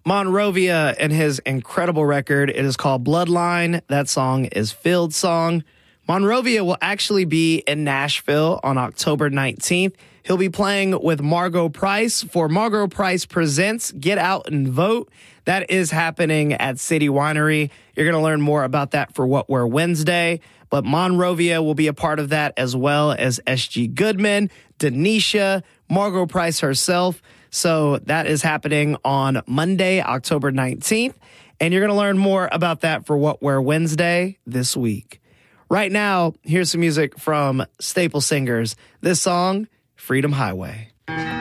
Monrovia and his incredible record. It is called Bloodline. That song is Field Song. Monrovia will actually be in Nashville on October 19th. He'll be playing with Margo Price for Margo Price Presents Get Out and Vote. That is happening at City Winery. You're going to learn more about that for What We're Wednesday. But Monrovia will be a part of that, as well as S.G. Goodman, Denisha, Margo Price herself. So that is happening on Monday, October 19th. And you're going to learn more about that for What We're Wednesday this week. Right now, here's some music from Staple Singers. This song, Freedom Highway.